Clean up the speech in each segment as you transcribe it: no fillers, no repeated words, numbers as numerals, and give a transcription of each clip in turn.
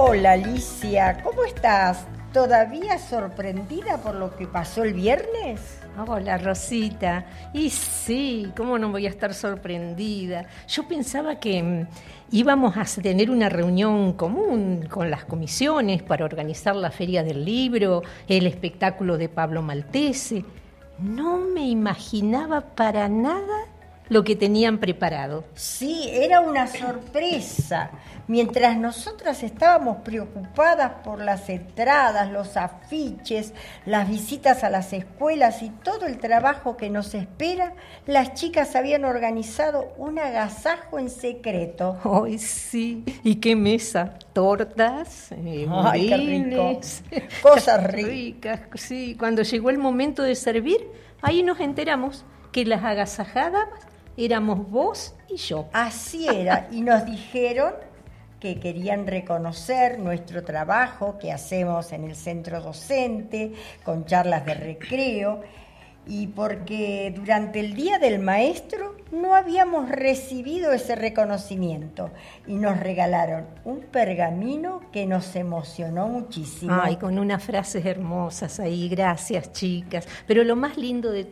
Hola Alicia, ¿cómo estás? ¿Todavía sorprendida por lo que pasó el viernes? Hola Rosita, y sí, ¿cómo no voy a estar sorprendida? Yo pensaba que íbamos a tener una reunión común con las comisiones para organizar la Feria del Libro, el espectáculo de Pablo Maltese. No me imaginaba para nada lo que tenían preparado. Sí, era una sorpresa. Mientras nosotras estábamos preocupadas por las entradas, los afiches, las visitas a las escuelas y todo el trabajo que nos espera, las chicas habían organizado un agasajo en secreto. ¡Ay, sí! ¿Y qué mesa? Tortas, ¡Ay, qué rico! Cosas ricas. Sí, cuando llegó el momento de servir, ahí nos enteramos que las agasajadas éramos vos y yo. Así era, y nos dijeron que querían reconocer nuestro trabajo que hacemos en el centro docente, con charlas de recreo, y porque durante el Día del Maestro no habíamos recibido ese reconocimiento, y nos regalaron un pergamino que nos emocionó muchísimo. Ay, con unas frases hermosas ahí, gracias chicas. Pero lo más lindo de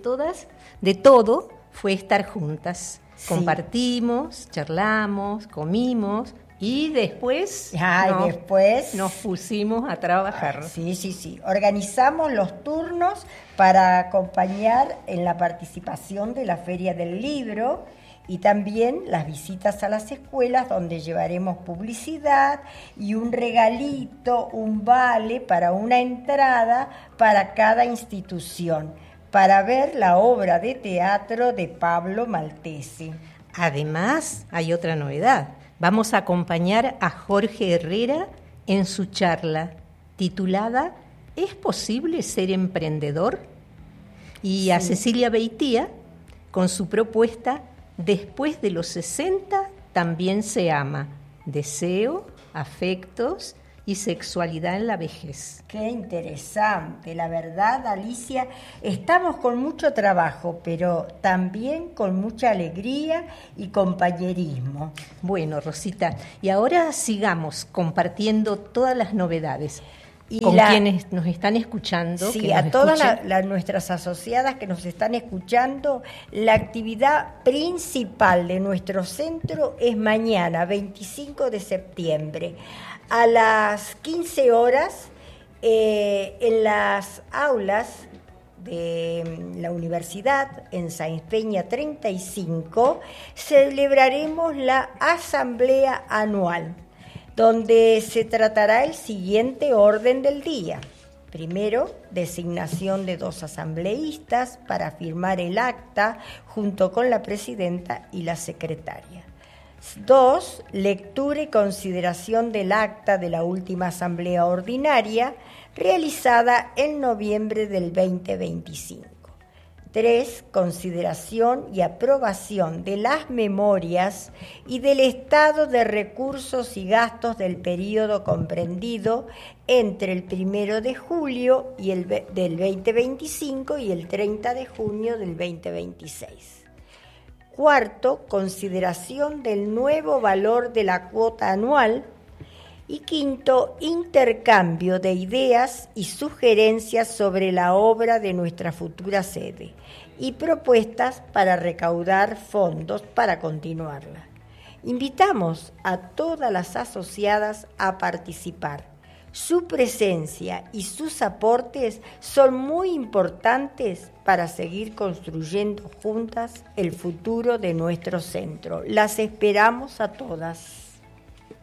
todo, fue estar juntas. Sí. Compartimos, charlamos, comimos y después, nos pusimos a trabajar. Sí. Organizamos los turnos para acompañar en la participación de la Feria del Libro y también las visitas a las escuelas donde llevaremos publicidad y un regalito, un vale para una entrada para cada institución, para ver la obra de teatro de Pablo Maltese. Además, hay otra novedad. Vamos a acompañar a Jorge Herrera en su charla titulada ¿Es posible ser emprendedor? Y a Cecilia Beitía con su propuesta Después de los 60 también se ama. Deseo, afectos y sexualidad en la vejez. Qué interesante, la verdad, Alicia, estamos con mucho trabajo, pero también con mucha alegría y compañerismo. Bueno, Rosita, y ahora sigamos compartiendo todas las novedades. Y con quienes nos están escuchando. Sí, a todas nuestras asociadas que nos están escuchando, la actividad principal de nuestro centro es mañana, 25 de septiembre. A las 15 horas, en las aulas de la universidad, en Sáenz Peña 35, celebraremos la asamblea anual, donde se tratará el siguiente orden del día. Primero, designación de 2 asambleístas para firmar el acta junto con la presidenta y la secretaria. 2, lectura y consideración del acta de la última asamblea ordinaria realizada en noviembre del 2025. 3, consideración y aprobación de las memorias y del estado de recursos y gastos del periodo comprendido entre el 1 de julio del 2025 y el 30 de junio del 2026. 4, consideración del nuevo valor de la cuota anual. Y 5, intercambio de ideas y sugerencias sobre la obra de nuestra futura sede y propuestas para recaudar fondos para continuarla. Invitamos a todas las asociadas a participar. Su presencia y sus aportes son muy importantes para seguir construyendo juntas el futuro de nuestro centro. Las esperamos a todas.